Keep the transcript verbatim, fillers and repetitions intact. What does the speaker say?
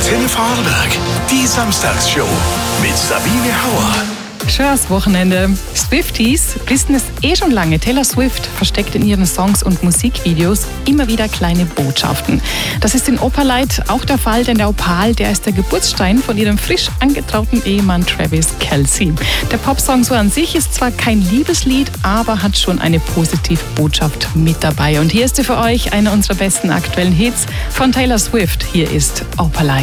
Antenne Vorarlberg, die Samstagsshow mit Sabine Hauer. Schönes Wochenende. Swifties wissen es eh schon lange. Taylor Swift versteckt in ihren Songs und Musikvideos immer wieder kleine Botschaften. Das ist in Opalite auch der Fall, denn der Opal, der ist der Geburtsstein von ihrem frisch angetrauten Ehemann Travis Kelce. Der Popsong so an sich ist zwar kein Liebeslied, aber hat schon eine positive Botschaft mit dabei. Und hier ist sie für euch, eine unserer besten aktuellen Hits von Taylor Swift. Hier ist Opalite.